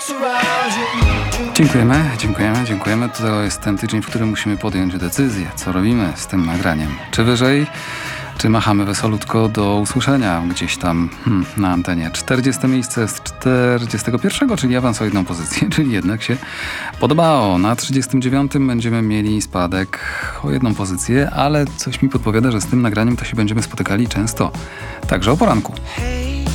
Dziękujemy. To jest ten tydzień, w którym musimy podjąć decyzję, co robimy z tym nagraniem. Czy wyżej, czy machamy wesolutko do usłyszenia gdzieś tam na antenie. 40 miejsce z 41, czyli awans o jedną pozycję, czyli jednak się podobało. Na 39 będziemy mieli spadek o jedną pozycję, ale coś mi podpowiada, że z tym nagraniem to się będziemy spotykali często, także o poranku.